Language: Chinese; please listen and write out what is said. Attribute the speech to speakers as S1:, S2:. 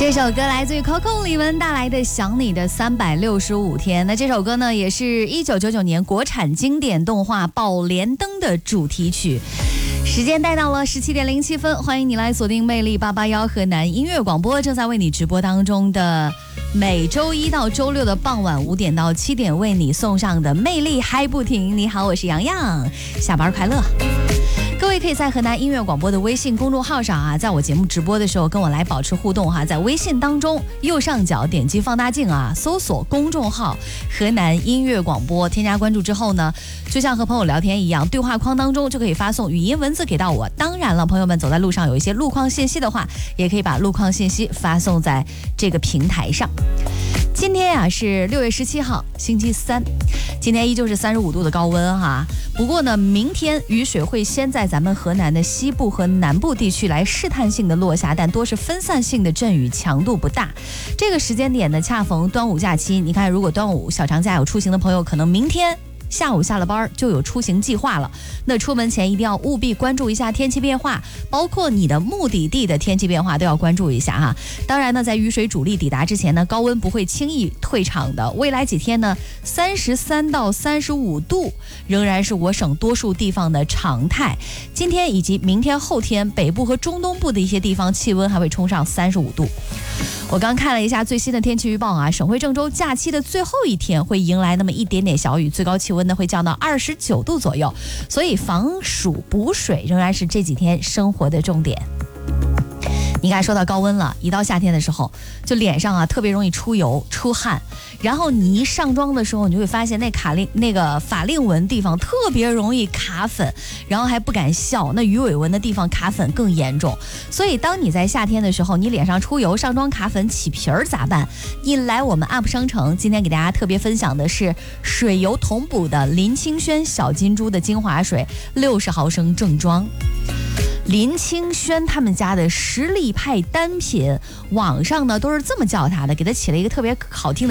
S1: 这首歌来自于 Coco 李玟带来的《想你的365天》。那这首歌呢，也是1999年国产经典动画《宝莲灯》的主题曲。时间带到了17点07分，欢迎你来锁定魅力881河南音乐广播，正在为你直播当中的每周一到周六的傍晚5点到7点为你送上的魅力嗨不停。你好，我是洋洋，下班快乐。各位可以在河南音乐广播的微信公众号上啊，在我节目直播的时候跟我来保持互动哈，在微信当中右上角点击放大镜啊，搜索公众号河南音乐广播，添加关注之后呢，就像和朋友聊天一样，对话框当中就可以发送语音文字给到我。当然了，朋友们走在路上有一些路况信息的话，也可以把路况信息发送在这个平台上。今天啊是6月17号星期三，今天依旧是35度的高温哈。不过呢，明天雨水会先在咱们河南的西部和南部地区来试探性的落下，但多是分散性的阵雨，强度不大。这个时间点呢，恰逢端午假期。你看，如果端午小长假有出行的朋友，可能明天下午下了班就有出行计划了。那出门前一定要务必关注一下天气变化，包括你的目的地的天气变化都要关注一下哈。当然呢，在雨水主力抵达之前呢，高温不会轻易退场的。未来几天呢，33到35度仍然是我省多数地方的常态。今天以及明天后天，北部和中东部的一些地方气温还会冲上35度。我刚看了一下最新的天气预报啊，省会郑州假期的最后一天会迎来那么一点点小雨，最高气温呢会降到29度左右，所以防暑补水仍然是这几天生活的重点。你刚才说到高温了，一到夏天的时候，就脸上啊特别容易出油出汗，然后你一上妆的时候，你就会发现那个法令纹地方特别容易卡粉，然后还不敢笑，那鱼尾纹的地方卡粉更严重。所以当你在夏天的时候，你脸上出油、上妆卡粉、起皮儿咋办？一来我们 UP 商城今天给大家特别分享的是水油同补的林清轩小金珠的精华水，60毫升正装。林清轩他们家的实力派单品，网上呢都是这么叫它的，给它起了一个特别好听的